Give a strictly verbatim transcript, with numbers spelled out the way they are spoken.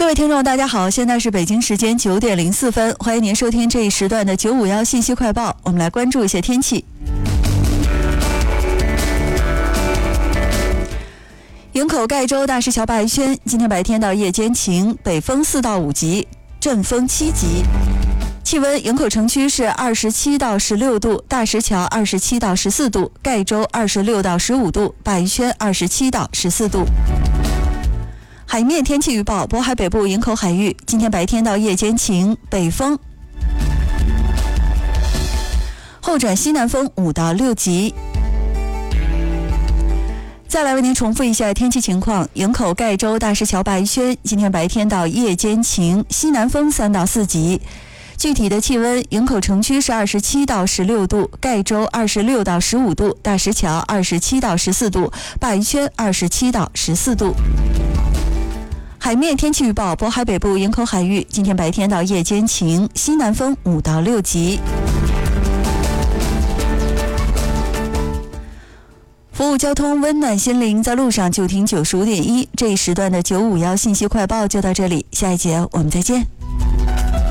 各位听众大家好，现在是北京时间九点零四分，欢迎您收听这一时段的九五一信息快报。我们来关注一些天气。营口盖州大石桥八一圈今天白天到夜间晴，北风四到五级，阵风七级。气温营口城区是二十七到十六度，大石桥二十七到十四度，盖州二十六到十五度，八一圈二十七到十四度。海面天气预报：渤海北部营口海域今天白天到夜间晴，北风，后转西南风五到六级。再来为您重复一下天气情况：营口盖州大石桥八一圈今天白天到夜间晴，西南风三到四级。具体的气温，营口城区是二十七到十六度，盖州二十六到十五度，大石桥二十七到十四度，鲅鱼圈二十七到十四度。海面天气预报：渤海北部营口海域今天白天到夜间晴，西南风五到六级。服务交通，温暖心灵，在路上就听九十五点一。这一时段的九五一信息快报就到这里，下一节我们再见。